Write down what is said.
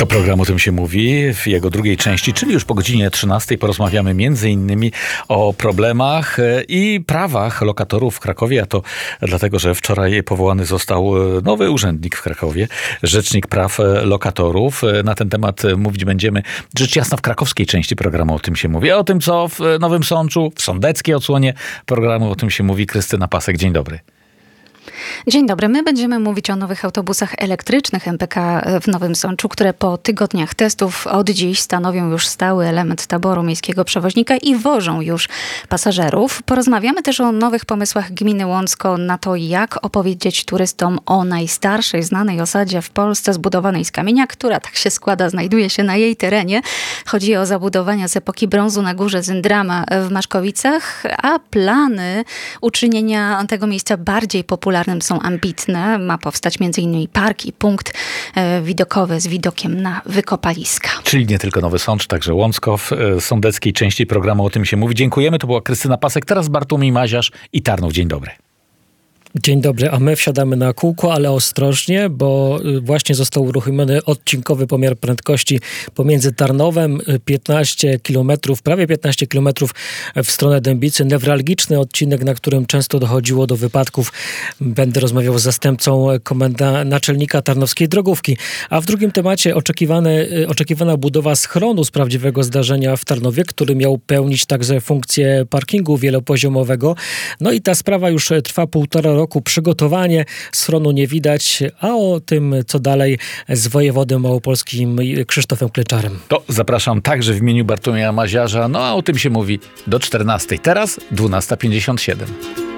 To program O tym się mówi w jego drugiej części, czyli już po godzinie 13 porozmawiamy m.in. o problemach i prawach lokatorów w Krakowie, a to dlatego, że wczoraj powołany został nowy urzędnik w Krakowie, Rzecznik Praw Lokatorów. Na ten temat mówić będziemy rzecz jasna w krakowskiej części programu O tym się mówi, a o tym, co w Nowym Sączu, w sądeckiej odsłonie programu O tym się mówi, Krystyna Pasek. Dzień dobry. Dzień dobry. My będziemy mówić o nowych autobusach elektrycznych MPK w Nowym Sączu, które po tygodniach testów od dziś stanowią już stały element taboru miejskiego przewoźnika i wożą już pasażerów. Porozmawiamy też o nowych pomysłach gminy Łącko na to, jak opowiedzieć turystom o najstarszej znanej osadzie w Polsce zbudowanej z kamienia, która, tak się składa, znajduje się na jej terenie. Chodzi o zabudowania z epoki brązu na górze Zyndrama w Maszkowicach, a plany uczynienia tego miejsca bardziej popularnym są ambitne. Ma powstać m.in. park i punkt widokowy z widokiem na wykopaliska. Czyli nie tylko Nowy Sącz, także Łącko w sądeckiej części programu O tym się mówi. Dziękujemy. To była Krystyna Pasek, teraz Bartłomiej Maziarz i Tarnów. Dzień dobry. Dzień dobry, a my wsiadamy na kółko, ale ostrożnie, bo właśnie został uruchomiony odcinkowy pomiar prędkości pomiędzy Tarnowem 15 km, prawie 15 km w stronę Dębicy. Newralgiczny odcinek, na którym często dochodziło do wypadków. Będę rozmawiał z zastępcą naczelnika Tarnowskiej Drogówki. A w drugim temacie oczekiwana budowa schronu z prawdziwego zdarzenia w Tarnowie, który miał pełnić także funkcję parkingu wielopoziomowego. No i ta sprawa już trwa 1,5 roku. Przygotowanie schronu nie widać, a o tym, co dalej, z wojewodą małopolskim Krzysztofem Kleczarem. To zapraszam także w imieniu Bartłomieja Maziarza. No a o tym się mówi do 14. Teraz 12:57.